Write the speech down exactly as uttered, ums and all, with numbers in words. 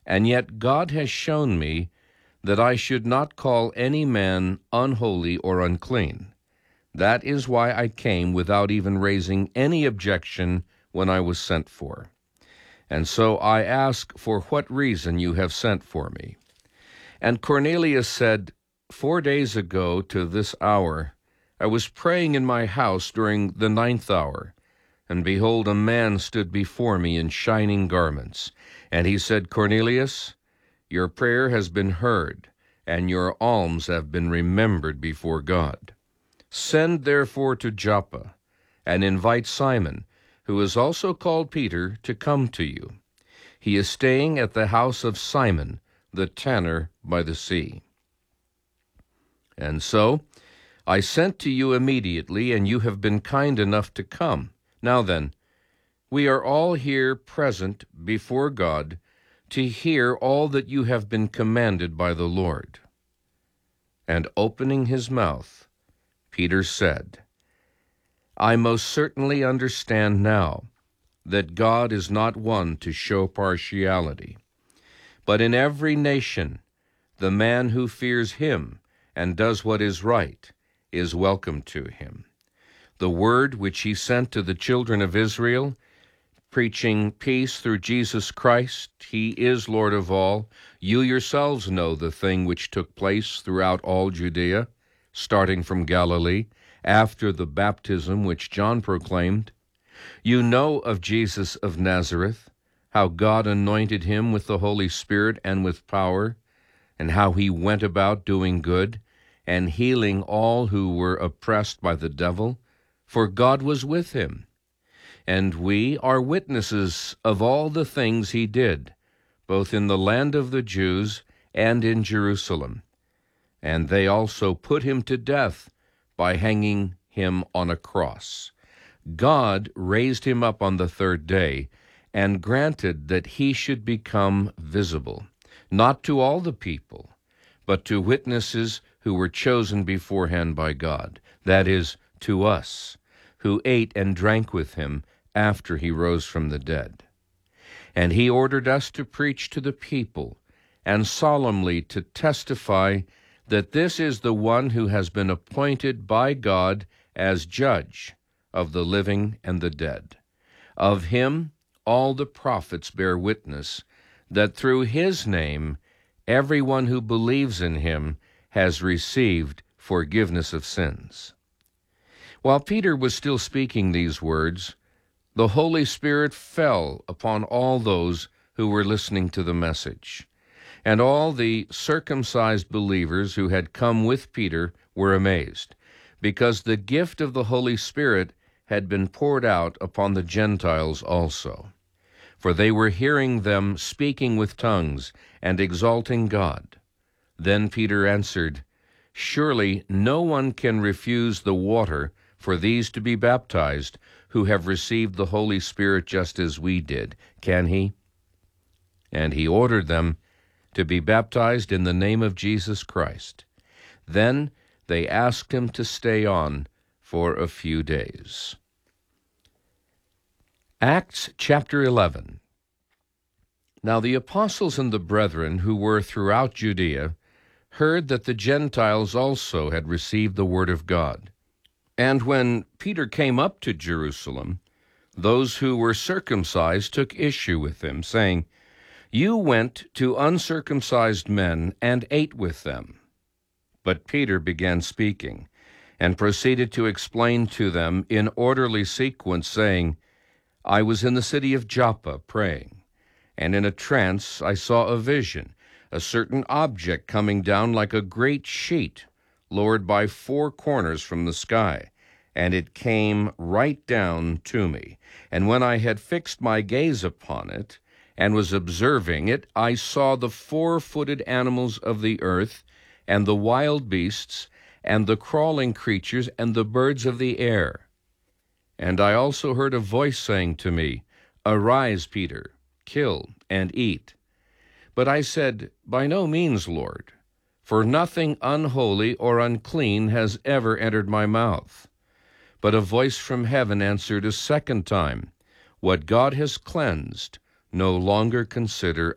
And yet God has shown me that I should not call any man unholy or unclean. That is why I came without even raising any objection when I was sent for. And so I ask for what reason you have sent for me. And Cornelius said, Four days ago to this hour, I was praying in my house during the ninth hour, and behold, a man stood before me in shining garments. And he said, Cornelius, your prayer has been heard, and your alms have been remembered before God. Send therefore to Joppa, and invite Simon, who is also called Peter, to come to you. He is staying at the house of Simon, the tanner by the sea. And so I sent to you immediately, and you have been kind enough to come. Now then, we are all here present before God to hear all that you have been commanded by the Lord. And opening his mouth, Peter said, I most certainly understand now that God is not one to show partiality, but in every nation the man who fears him and does what is right is welcome to him. The word which he sent to the children of Israel, preaching peace through Jesus Christ, he is Lord of all. You yourselves know the thing which took place throughout all Judea, starting from Galilee, after the baptism which John proclaimed. You know of Jesus of Nazareth, how God anointed him with the Holy Spirit and with power, and how he went about doing good, and healing all who were oppressed by the devil, for God was with him. And we are witnesses of all the things he did, both in the land of the Jews and in Jerusalem. And they also put him to death by hanging him on a cross. God raised him up on the third day and granted that he should become visible, not to all the people, but to witnesses who were chosen beforehand by God, that is, to us, who ate and drank with him after he rose from the dead. And he ordered us to preach to the people and solemnly to testify that this is the one who has been appointed by God as judge of the living and the dead. Of him all the prophets bear witness that through his name everyone who believes in him has received forgiveness of sins. While Peter was still speaking these words, the Holy Spirit fell upon all those who were listening to the message. And all the circumcised believers who had come with Peter were amazed, because the gift of the Holy Spirit had been poured out upon the Gentiles also. For they were hearing them speaking with tongues and exalting God. Then Peter answered, Surely no one can refuse the water for these to be baptized who have received the Holy Spirit just as we did, can he? And he ordered them to be baptized in the name of Jesus Christ. Then they asked him to stay on for a few days. Acts chapter eleven. Now the apostles and the brethren who were throughout Judea heard that the Gentiles also had received the word of God. And when Peter came up to Jerusalem, those who were circumcised took issue with him, saying, You went to uncircumcised men and ate with them. But Peter began speaking, and proceeded to explain to them in orderly sequence, saying, I was in the city of Joppa praying, and in a trance I saw a vision, a certain object coming down like a great sheet, lowered by four corners from the sky, and it came right down to me. And when I had fixed my gaze upon it, and was observing it, I saw the four-footed animals of the earth, and the wild beasts, and the crawling creatures, and the birds of the air. And I also heard a voice saying to me, Arise, Peter, kill and eat. But I said, By no means, Lord, for nothing unholy or unclean has ever entered my mouth. But a voice from heaven answered a second time, What God has cleansed, no longer consider